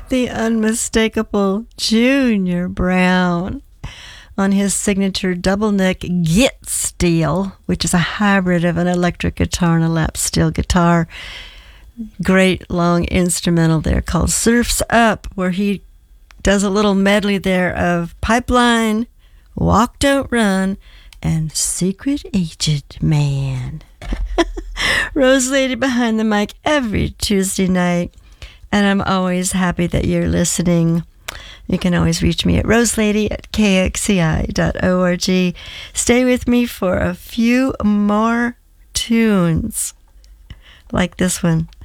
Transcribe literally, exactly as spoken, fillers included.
the unmistakable Junior Brown on his signature double neck Git steel, which is a hybrid of an electric guitar and a lap steel guitar. Great long instrumental there called Surf's Up, where he does a little medley there of Pipeline, Walk Don't Run, and Secret Agent Man. Rose Lady behind the mic every Tuesday night, and I'm always happy that you're listening. You can always reach me at roselady at k x c i dot org. Stay with me for a few more tunes like this one.